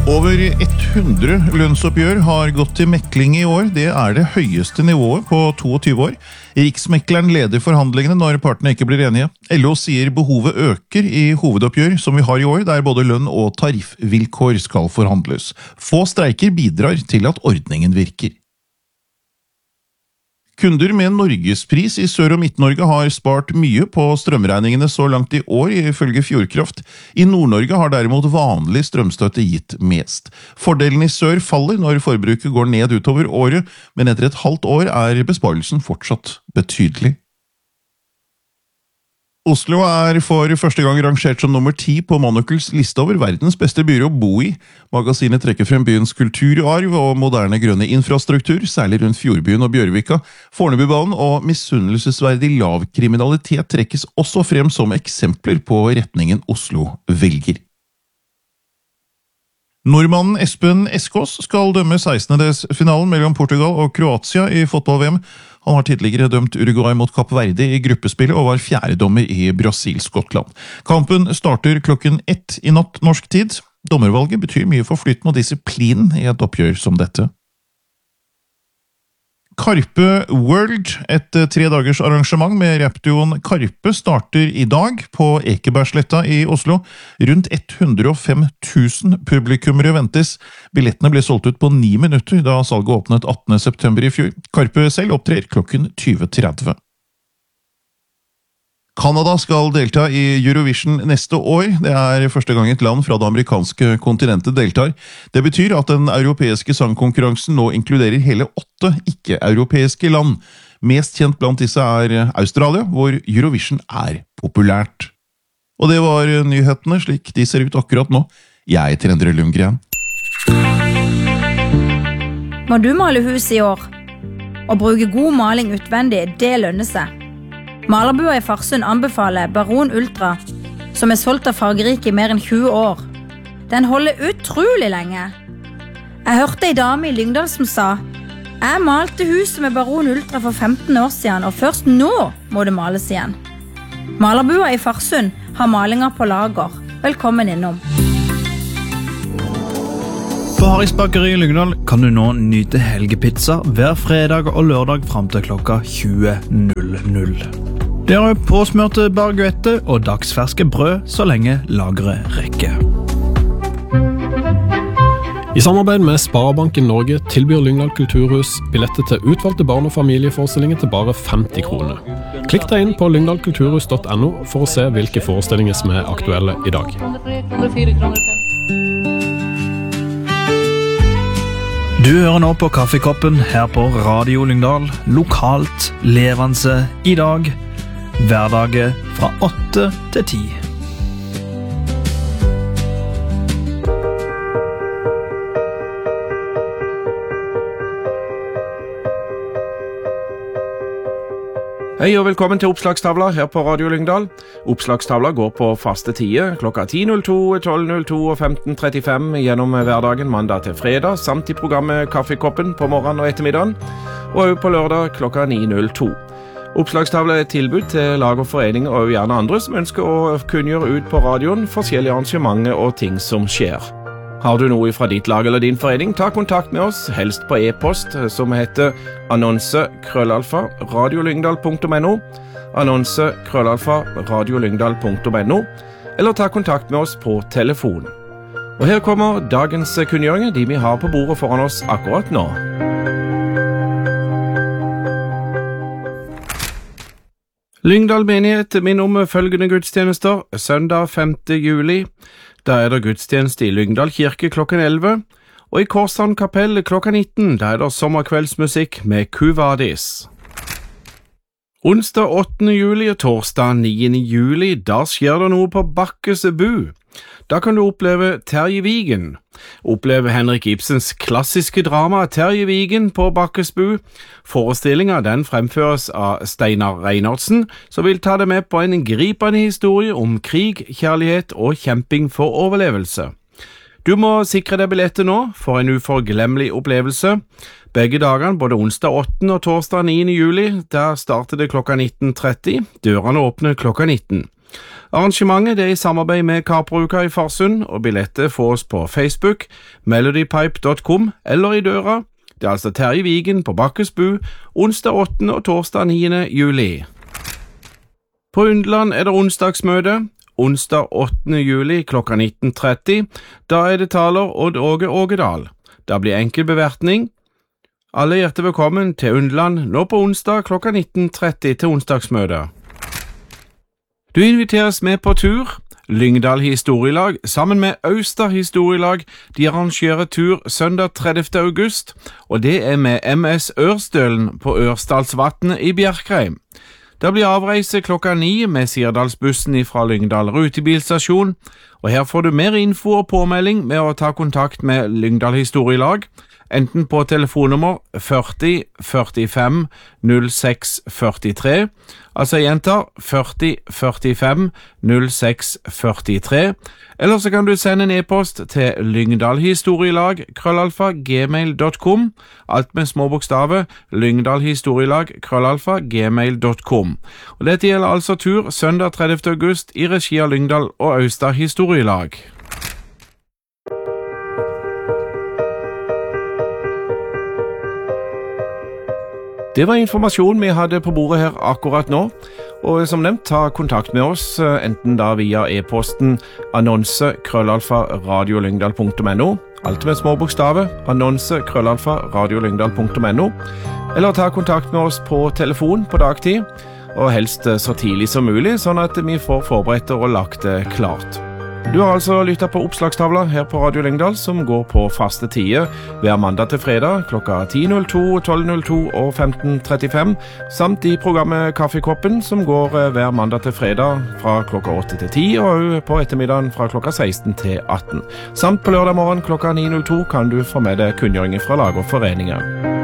Over 100 lønnsoppgjør har gått til mekling i år. Det det høyeste nivået på 22 år. Riksmekleren leder forhandlingene når partene ikke blir enige. LO sier behovet øker i hovedoppgjør som vi har i år, der både lønn og tariffvilkår skal forhandles. Få streiker bidrar til at ordningen virker. Kunder med Norgespris i Sør- og Midt-Norge har spart mye på strømregningene så langt i år, ifølge Fjordkraft. I Nord-Norge har derimot vanlig strømstøtte gitt mest. Fordelen i sør faller når forbruket går ned utover året, men etter et halvt år besparelsen fortsatt betydelig. Oslo for første gang rangert som nummer 10 på Monocles liste over verdens beste byer å bo i. Magasinet trekker frem byens kulturarv og moderne grønne infrastruktur, særlig rundt Fjordbyen og Bjørvika. Fornebubanen og misunnelsesverdig lav kriminalitet trekkes også frem som eksempler på retningen Oslo velger. Nordmannen Espen Eskås skal dømme 16-delsfinalen mellom Portugal og Kroatia i fotball-VM. Han har tidligere dømt Uruguay mot Kapp Verde i gruppespillet og var fjerdedommer i Brasil-Skottland. Kampen starter klokken 1 i natt norsk tid. Dommervalget betyr mye for flyten og disiplin i et oppgjør som dette. Karpe World, et 3 dagers arrangement med rapduoen Karpe, starter i dag på Ekebergsletta i Oslo. Rundt 105 000 publikummere ventes. Billettene ble solgt ut på 9 minutter da salget åpnet 18. september i fjor. Karpe selv opptrer klokken 20:30. Kanada skal delta i Eurovision neste år. Det første gang et land fra det amerikanske kontinentet deltar. Det betyr at den europeiske sangkonkurransen nå inkluderer hele 8 ikke-europeiske land. Mest kjent blant disse Australia, hvor Eurovision populært. Og det var nyhetene slik de ser ut akkurat nå. Jeg heter Endre Lundgren. Må du male hus i år? Å bruke god maling utvendig, det lønner seg. Malerbua i Farsund anbefaler Baron Ultra, som solgt av fargerike i mer enn 20 år. Den holder utrolig lenge. Jeg hørte en dame i Lyngdal som sa: «Jeg malte huset med Baron Ultra for 15 år siden, og først nå må det males igjen.» Malerbua i Farsund har malinger på lager. Velkommen innom. På Harris Bakeri i Lyngdal kan du nå nyte helgepizza hver fredag og lørdag frem til klokka 20:00. Det påsmørte baguette og dagsferske brød så lenge lageret rekker. I samarbeid med Sparebanken Norge tilbyr Lyngdal Kulturhus billetter til utvalgte barn- og familieforestillinger til bare 50 kroner. Klikk deg inn på lyngdalkulturhus.no for å se hvilke forestillinger som aktuelle i dag. Du hører nå på Kaffekoppen her på Radio Lyngdal, lokalt, levende i dag, hverdager fra 8 til 10. Hei og velkommen til Oppslagstavla her på Radio Lyngdal. Oppslagstavla går på faste tider, klokka 10:02, 12:02 og 15:35 gjennom hverdagen mandag til fredag, samt i programmet Kaffekoppen på morgenen og ettermiddagen, og også på lørdag klokka 9:02. Oppslagstavla et tilbud til lag og foreninger og gjerne andre som ønsker å kunngjøre ut på radioen forskjellige arrangementer og ting som skjer. Har du noe fra ditt lag eller din forening, ta kontakt med oss, helst på e-post som heter annonse@radiolyngdal.no, annonse@radiolyngdal.no, eller ta kontakt med oss på telefon. Og her kommer dagens kunngjøringer, de vi har på bordet foran oss akkurat nå. Lyngdal menighet minner om følgende gudstjenester. Søndag 5. juli, da det gudstjeneste i Lyngdal kirke klokken 11, og i Korshavn kapell klokka 19, da det sommerkveldsmusikk med Kuvadis. Onsdag 8. juli og torsdag 9. juli, da skjer det noe på Bakkes bu. Da kan du oppleve Terje Vigen. Oppleve Henrik Ibsens klassiske drama Terje Vigen på Bakkes bu. Forestillingen den fremføres av Steinar Reinhardsen, som vil ta deg med på en gripende historie om krig, kjærlighet og kjemping for overlevelse. Du må sikre deg billetter nå for en uforglemmelig opplevelse. Begge dagene, både onsdag 8. og torsdag 9. juli, der starter det klokka 19:30. Dørene åpner klokka 19. Arrangementet det er i samarbeid med Kaperuka i Farsund, og billetter fås på Facebook, melodypipe.com eller i døra. Det er altså Terje Vigen på Bakkesbu, onsdag 8. og torsdag 9. juli. På Undeland er det onsdagsmøte. Onsdag 8. juli klokka 19.30. Da er det taler Odd Åge Ågedal. Da blir enkel bevertning. Alle er hjertelig velkommen til Undeland nå på onsdag klokka 19.30 til onsdagsmøte. Du inviteres med på tur. Lyngdal Historielag sammen med Austa Historielag de arrangerer tur søndag 30. august, og det er med MS Ørstølen på Ørsdalsvatnet i Bjerkreim. Det blir avreise klokka 9 med Sirdalsbussen fra Lyngdal rutebilstasjon, og her får du mer info og påmelding med å ta kontakt med Lyngdal Historielag, enten på telefonnummer 40 45 06 43, altså jeg gjentar 40 45 06 43, eller så kan du sende en e-post til lyngdalhistorielag@gmail.com, alt med små bokstaver, lyngdalhistorielag@gmail.com. Og dette gjelder altså tur søndag 30. august i regi av Lyngdal og Austa Historielag. Det var informasjon vi hadde på bordet her akkurat nå, og som nevnt, ta kontakt med oss, enten da via e-posten annonse@radiolyngdal.no, alt med små bokstaver, annonse@radiolyngdal.no, eller ta kontakt med oss på telefon på dagtid, og helst så tidlig som mulig, sånn at vi får forberedt og lagt det klart. Du har altså lyttet på oppslagstavla her på Radio Lyngdal, som går på faste tider hver mandag til fredag klokka 10.02, 12.02 og 15.35, samt i programmet Kaffekoppen, som går hver mandag til fredag fra klokka 8 til 10, og på ettermiddagen fra klokka 16 til 18. Samt på lørdag morgen klokka 9.02 kan du få med deg kunngjøringer fra lag og foreninger.